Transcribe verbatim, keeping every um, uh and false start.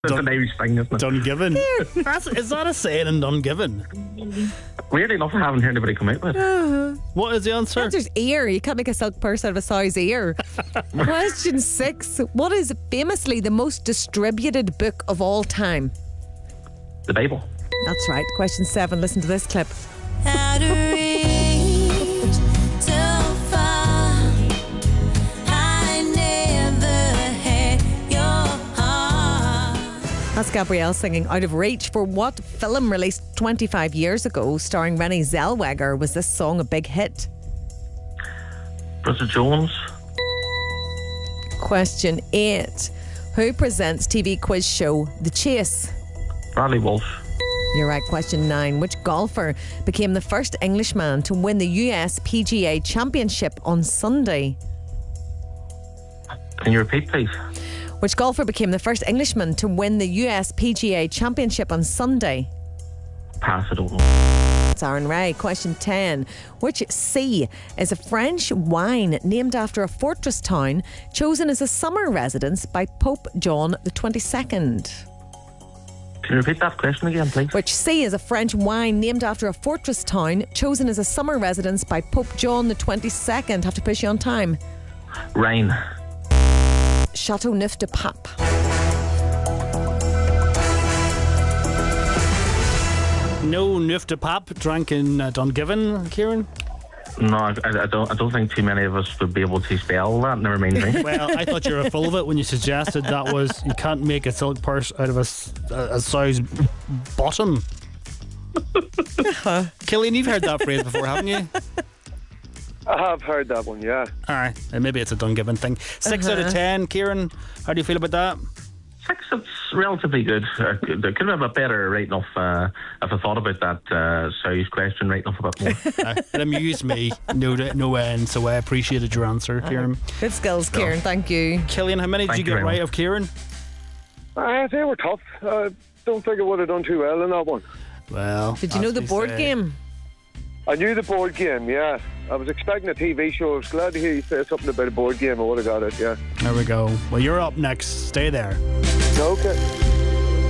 It's an Irish thing, isn't it? Dungiven. That's, is that a saying in Dungiven? Weirdly enough, I haven't heard anybody come out with it. What is the answer? Answer's ear. You can't make a silk purse out of a sow's ear. Question six. What is famously the most distributed book of all time? The Bible. That's right. Question seven. Listen to this clip. Out of reach, too far. I never had your heart. That's Gabrielle singing Out of Reach. For what film released twenty-five years ago starring Renée Zellweger was this song a big hit? Bridget Jones. Question eight. Who presents T V quiz show The Chase? Bradley Walsh. You're right. Question nine. Which golfer became the first Englishman to win the U S P G A Championship on Sunday? Can you repeat, please? Which golfer became the first Englishman to win the U S P G A Championship on Sunday? Pass, I don't know. It's Aaron Ray. Question ten. Which sea is a French wine named after a fortress town chosen as a summer residence by Pope John the twenty-second? Can you repeat that question again, please? Which sea is a French wine named after a fortress town chosen as a summer residence by Pope John the twenty-second? Have to push you on time. Rhine. Chateau Neuf de Pape. No Neuf de Pape drank in uh, Dungiven, Kieran? No, I, I don't. I don't think too many of us would be able to spell that. Never mind me. Well, I thought you were full of it when you suggested that was you can't make a silk purse out of a, s- a, a sow's bottom. Killian, you've heard that phrase before, haven't you? I have heard that one, yeah. All right, maybe it's a Dungiven thing. Six Uh-huh. out of ten, Kieran. How do you feel about that? Six, it's relatively good. Uh, There could have been a better right enough uh, if I thought about that uh, South question right enough a bit more. Uh, it amused me, no, no end. So I appreciated your answer, Kieran. Good skills, Kieran. Thank you. Killian, how many did Thank you you get very right much. of Kieran? Uh, they were tough. I don't think I would have done too well in that one. Well, Did you know as the they board say. game? I knew the board game, yeah. I was expecting a T V show. I was glad to hear you say something about a board game. I would have got it, yeah. There we go. Well, you're up next. Stay there. Okay.